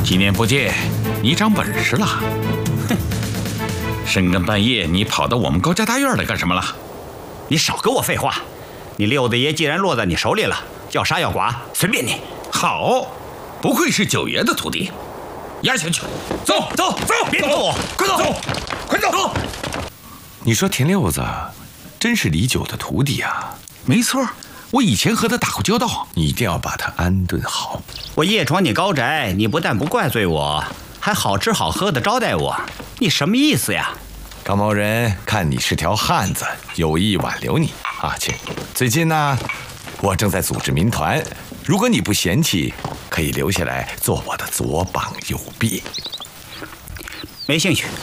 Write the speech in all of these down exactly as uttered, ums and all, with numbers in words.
几年不见，你长本事了。哼，深更半夜你跑到我们高家大院来干什么了？ 你少跟我废话！你六子爷既然落在你手里了，要杀要剐随便你。 好，不愧是九爷的徒弟，押下去。走走走， 别躲我， 快走，快走走。 你说田六子真是李九的徒弟啊？ 没错，我以前和他打过交道。 你一定要把他安顿好。 我夜闯你高宅，你不但不怪罪我，还好吃好喝的招待我，你什么意思呀？ 高某人看你是条汉子，有意挽留你啊。亲，最近呢，我正在组织民团，如果你不嫌弃，可以留下来做我的左膀右臂。 没兴趣。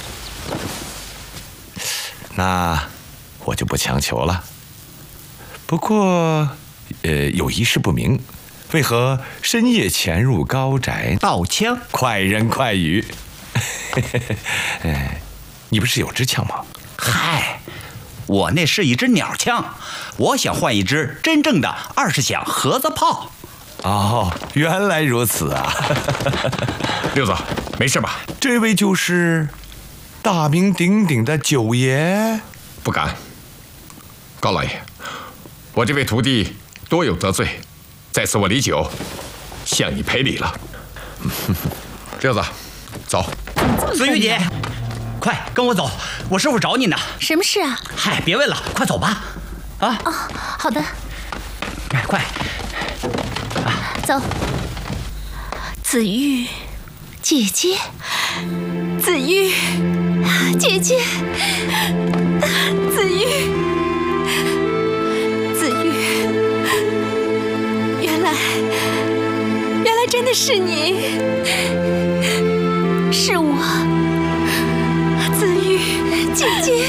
那我就不强求了。不过，呃，有一事不明，为何深夜潜入高宅？ 盗枪？ 快人快语。哎，你不是有支枪吗？ 嗨，我那是一支鸟枪，我想换一支真正的二十响盒子炮。 哦，原来如此啊！ 六子，没事吧？ 这位就是大名鼎鼎的九爷。 不敢，高老爷，我这位徒弟多有得罪，在此我李九向你赔礼了。六子，走。 子玉姐，快跟我走，我师父找你呢。 什么事啊？ 嗨，别问了，快走吧。啊哦，好的。 哎，快。 走。子玉，姐姐。子玉，姐姐。子玉，子玉，原来，原来真的是你，是我，子玉，姐姐。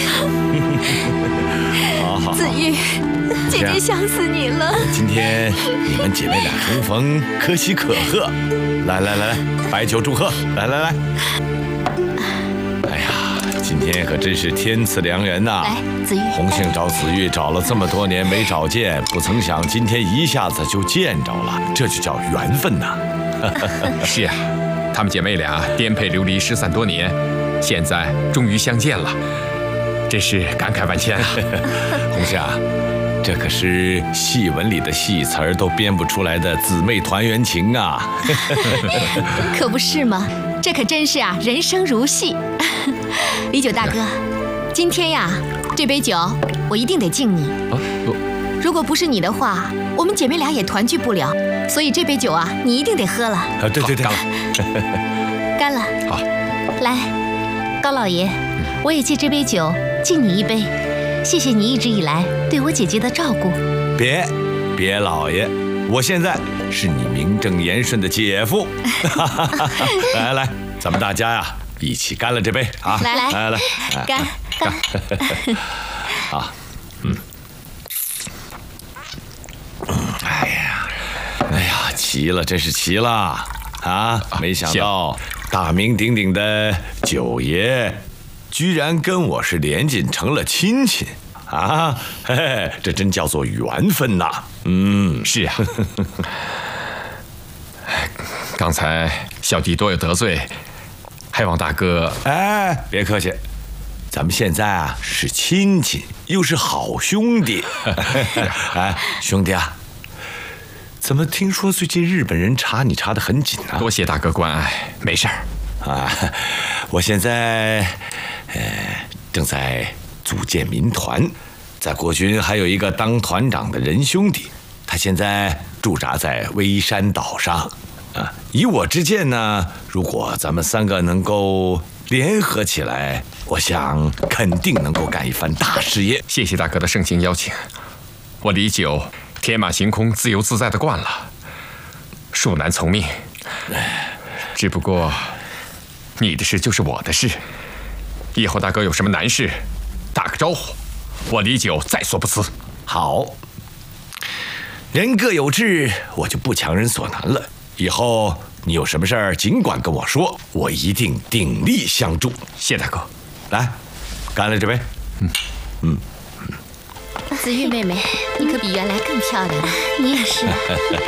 好好， 子玉，姐姐想死你了。 今天你们姐妹俩重逢，可喜可贺。来来来来，摆酒祝贺！来来来。哎呀，今天可真是天赐良缘呐！ 来，子玉。 红杏找紫玉，找了这么多年没找见，不曾想今天一下子就见着了，这就叫缘分呐！ 是啊，她们姐妹俩颠沛流离失散多年，现在终于相见了，真是感慨万千啊！ 红杏，这可是戏文里的戏词儿都编不出来的姊妹团圆情啊！ 可不是吗？这可真是啊，人生如戏。李九大哥，今天呀，这杯酒我一定得敬你。如果不是你的话，我们姐妹俩也团聚不了。所以这杯酒啊，你一定得喝了。 啊，对对对， 干了， 干了。 好， 来，高老爷，我也借这杯酒敬你一杯，谢谢你一直以来对我姐姐的照顾。 别，别老爷，我现在是你名正言顺的姐夫。来来来，咱们大家呀，一起干了这杯啊！ 来来来来， 干干。 啊，嗯，哎呀，哎呀，齐了，真是齐了啊！没想到大名鼎鼎的九爷，居然跟我是连襟成了亲戚啊！嘿嘿，这真叫做缘分呐！嗯， 是啊。刚才小弟多有得罪，还望大哥…… 哎，别客气，咱们现在啊是亲戚，又是好兄弟。哎，兄弟啊，怎么听说最近日本人查你查得很紧啊？ 多谢大哥关爱，没事儿啊。我现在呃正在组建民团，在国军还有一个当团长的仁兄弟，他现在驻扎在微山岛上。啊，以我之见呢，如果咱们三个能够联合起来，我想肯定能够干一番大事业。 谢谢大哥的盛情邀请，我李九天马行空、自由自在的惯了，恕难从命。只不过，你的事就是我的事，以后大哥有什么难事，打个招呼，我李九在所不辞。 好，人各有志，我就不强人所难了。以后你有什么事儿，尽管跟我说，我一定鼎力相助。 谢大哥， 来，干了这杯。嗯嗯。 子玉妹妹，你可比原来更漂亮了。你也是。